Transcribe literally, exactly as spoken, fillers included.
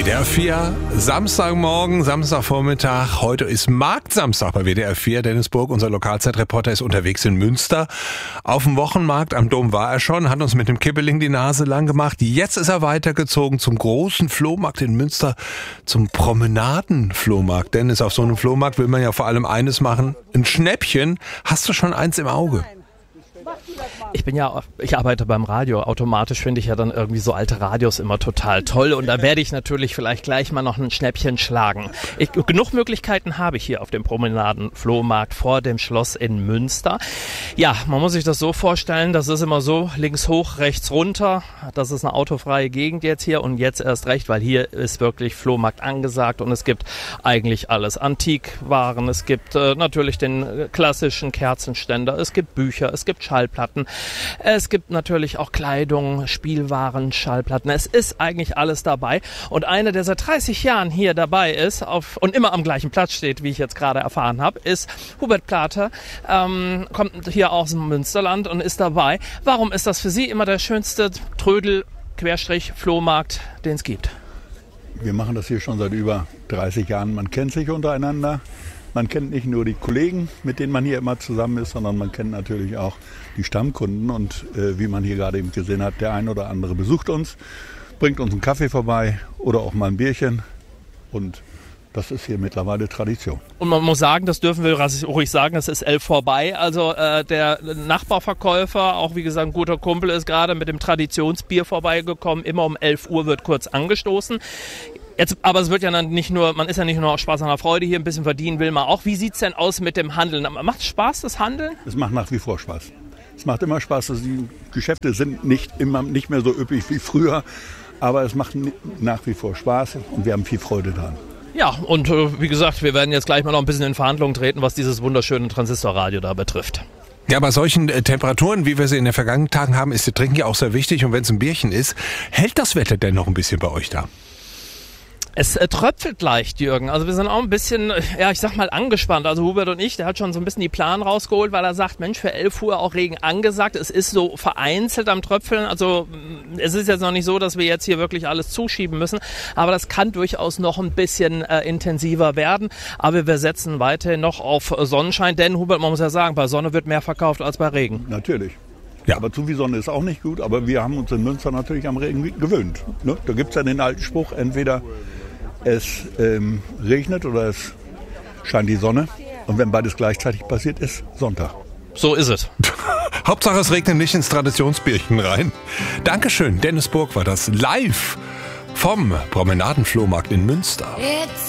W D R vier, Samstagmorgen, Samstagvormittag. Heute ist Marktsamstag bei W D R vier. Dennis Burg, unser Lokalzeitreporter, ist unterwegs in Münster. Auf dem Wochenmarkt am Dom war er schon, hat uns mit dem Kibbeling die Nase lang gemacht. Jetzt ist er weitergezogen zum großen Flohmarkt in Münster, zum Promenadenflohmarkt. Dennis, auf so einem Flohmarkt will man ja vor allem eines machen, ein Schnäppchen. Hast du schon eins im Auge? Ich bin ja, ich arbeite beim Radio. Automatisch finde ich ja dann irgendwie so alte Radios immer total toll. Und da werde ich natürlich vielleicht gleich mal noch ein Schnäppchen schlagen. Ich, genug Möglichkeiten habe ich hier auf dem Promenaden-Flohmarkt vor dem Schloss in Münster. Ja, man muss sich das so vorstellen, das ist immer so, links hoch, rechts runter. Das ist eine autofreie Gegend jetzt hier und jetzt erst recht, weil hier ist wirklich Flohmarkt angesagt und es gibt eigentlich alles. Antikwaren, es gibt äh, natürlich den klassischen Kerzenständer, es gibt Bücher, es gibt Schallplatten. Es gibt natürlich auch Kleidung, Spielwaren, Schallplatten. Es ist eigentlich alles dabei. Und einer, der seit dreißig Jahren hier dabei ist auf, und immer am gleichen Platz steht, wie ich jetzt gerade erfahren habe, ist Hubert Plater. Ähm, kommt hier aus dem Münsterland und ist dabei. Warum ist das für Sie immer der schönste Trödel-Flohmarkt, den es gibt? Wir machen das hier schon seit über dreißig Jahren. Man kennt sich untereinander. Man kennt nicht nur die Kollegen, mit denen man hier immer zusammen ist, sondern man kennt natürlich auch die Stammkunden. Und äh, wie man hier gerade eben gesehen hat, der ein oder andere besucht uns, bringt uns einen Kaffee vorbei oder auch mal ein Bierchen. Und das ist hier mittlerweile Tradition. Und man muss sagen, das dürfen wir ruhig sagen, es ist elf vorbei. Also äh, der Nachbarverkäufer, auch wie gesagt ein guter Kumpel, ist gerade mit dem Traditionsbier vorbeigekommen. Immer um elf Uhr wird kurz angestoßen. Jetzt, aber es wird ja dann nicht nur, man ist ja nicht nur aus Spaß an der Freude hier, ein bisschen verdienen will man auch. Wie sieht's denn aus mit dem Handeln? Macht es Spaß, das Handeln? Es macht nach wie vor Spaß. Es macht immer Spaß. Die Geschäfte sind nicht immer nicht mehr so üppig wie früher, aber es macht nach wie vor Spaß und wir haben viel Freude daran. Ja, und äh, wie gesagt, wir werden jetzt gleich mal noch ein bisschen in Verhandlungen treten, was dieses wunderschöne Transistorradio da betrifft. Ja, bei solchen äh, Temperaturen, wie wir sie in den vergangenen Tagen haben, ist das Trinken ja auch sehr wichtig. Und wenn es ein Bierchen ist, hält das Wetter denn noch ein bisschen bei euch da? Es äh, tröpfelt leicht, Jürgen. Also wir sind auch ein bisschen, ja, ich sag mal, angespannt. Also Hubert und ich, der hat schon so ein bisschen die Plan rausgeholt, weil er sagt, Mensch, für elf Uhr auch Regen angesagt. Es ist so vereinzelt am Tröpfeln. Also es ist jetzt noch nicht so, dass wir jetzt hier wirklich alles zuschieben müssen. Aber das kann durchaus noch ein bisschen äh, intensiver werden. Aber wir setzen weiterhin noch auf Sonnenschein. Denn, Hubert, man muss ja sagen, bei Sonne wird mehr verkauft als bei Regen. Natürlich. Ja. Aber zu viel Sonne ist auch nicht gut. Aber wir haben uns in Münster natürlich am Regen gewöhnt. Ne? Da gibt es ja den alten Spruch, entweder es ähm, regnet oder es scheint die Sonne. Und wenn beides gleichzeitig passiert, ist Sonntag. So ist es. Hauptsache, es regnet nicht ins Traditionsbierchen rein. Dankeschön, Dennis Burg war das live vom Promenadenflohmarkt in Münster. It's